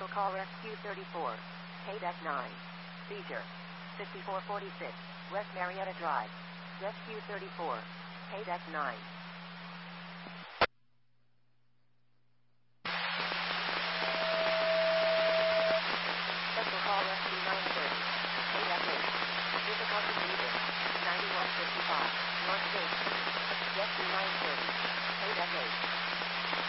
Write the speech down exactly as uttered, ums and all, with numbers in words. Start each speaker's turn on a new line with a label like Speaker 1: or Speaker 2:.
Speaker 1: Vehicle call Rescue thirty-four. Paydeck nine. Seizure. fifty-four forty-six. West Marietta Drive. Rescue thirty-four. Paydeck nine.